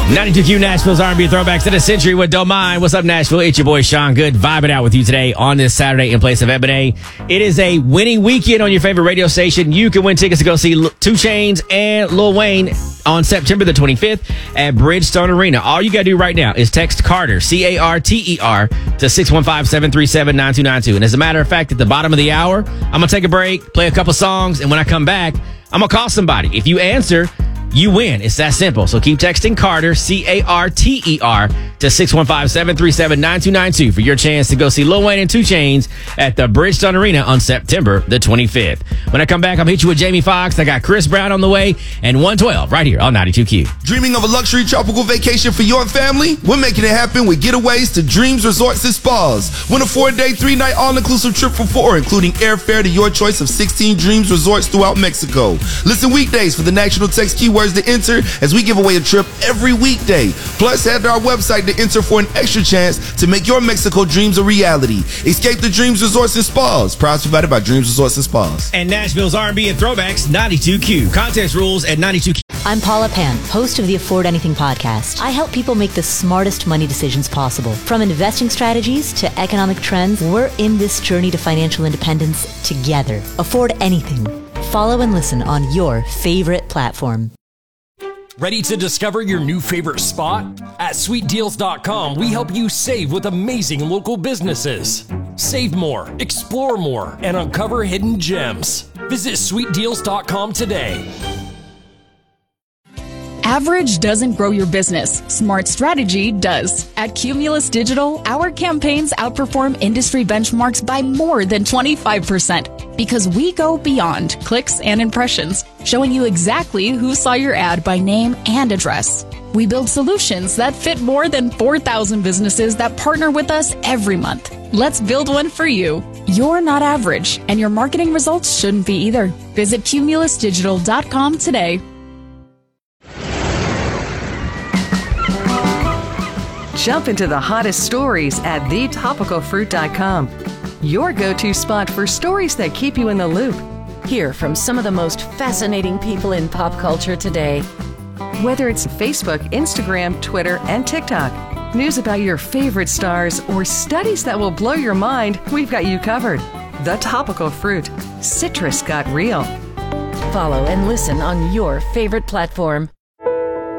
92Q Nashville's R&B throwbacks of the century with Don't Mind. What's up, Nashville? It's your boy Sean Good, vibing out with you today on this Saturday in place of Ebony. It is a winning weekend on your favorite radio station. You can win tickets to go see 2 Chainz and Lil Wayne on September the 25th at Bridgestone Arena. All you got to do right now is text Carter, C-A-R-T-E-R, to 615-737-9292. And as a matter of fact, at the bottom of the hour, I'm going to take a break, play a couple songs, and when I come back, I'm going to call somebody. If you answer, you win. It's that simple. So keep texting Carter, C-A-R-T-E-R, to 615-737-9292 for your chance to go see Lil Wayne and 2 Chainz at the Bridgestone Arena on September the 25th. When I come back, I'll hit you with Jamie Foxx. I got Chris Brown on the way and 112 right here on 92Q. Dreaming of a luxury tropical vacation for your family? We're making it happen with Getaways to Dreams Resorts and Spas. Win a 4-day, 3-night all-inclusive trip for 4, including airfare to your choice of 16 Dreams Resorts throughout Mexico. Listen weekdays for the national text keywords to enter as we give away a trip every weekday. Plus, head to our website to enter for an extra chance to make your Mexico dreams a reality. Escape the Dreams Resorts and Spas. Prize provided by Dreams Resorts and Spas. And Nashville's R&B and throwbacks, 92Q. Contest rules at 92Q. I'm Paula Pan, host of the Afford Anything podcast. I help people make the smartest money decisions possible. From investing strategies to economic trends, we're in this journey to financial independence together. Afford Anything. Follow and listen on your favorite platform. Ready to discover your new favorite spot? At sweetdeals.com, we help you save with amazing local businesses. Save more, explore more, and uncover hidden gems. Visit sweetdeals.com today. Average doesn't grow your business. Smart strategy does. At Cumulus Digital, our campaigns outperform industry benchmarks by more than 25% because we go beyond clicks and impressions, showing you exactly who saw your ad by name and address. We build solutions that fit more than 4,000 businesses that partner with us every month. Let's build one for you. You're not average, and your marketing results shouldn't be either. Visit cumulusdigital.com today. Jump into the hottest stories at thetopicalfruit.com. Your go-to spot for stories that keep you in the loop. Hear from some of the most fascinating people in pop culture today. Whether it's Facebook, Instagram, Twitter, and TikTok, news about your favorite stars, or studies that will blow your mind, we've got you covered. The Topical Fruit. Citrus got real. Follow and listen on your favorite platform.